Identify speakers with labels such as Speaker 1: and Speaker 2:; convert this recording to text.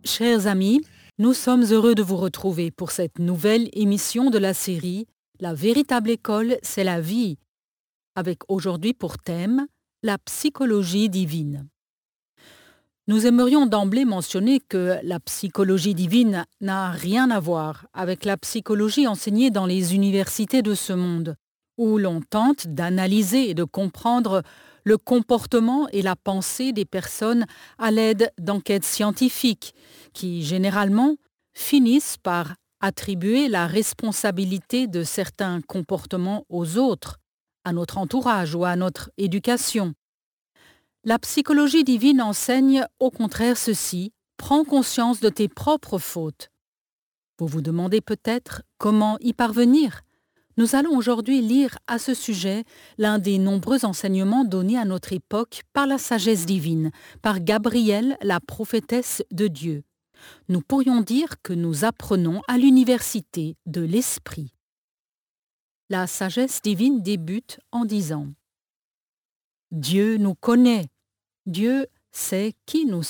Speaker 1: Chers amis, nous sommes heureux de vous retrouver pour cette nouvelle émission de la série La véritable école, c'est la vie, avec aujourd'hui pour thème la psychologie divine. Nous aimerions d'emblée mentionner que la psychologie divine n'a rien à voir avec la psychologie enseignée dans les universités de ce monde, où l'on tente d'analyser et de comprendre le comportement et la pensée des personnes à l'aide d'enquêtes scientifiques, qui généralement finissent par attribuer la responsabilité de certains comportements aux autres, à notre entourage ou à notre éducation. La psychologie divine enseigne au contraire ceci: prends conscience de tes propres fautes. Vous vous demandez peut-être comment y parvenir? Nous allons aujourd'hui lire à ce sujet l'un des nombreux enseignements donnés à notre époque par la sagesse divine, par Gabrielle, la prophétesse de Dieu. Nous pourrions dire que nous apprenons à l'université de l'esprit. La sagesse divine débute en disant: Dieu nous connaît. Dieu sait qui nous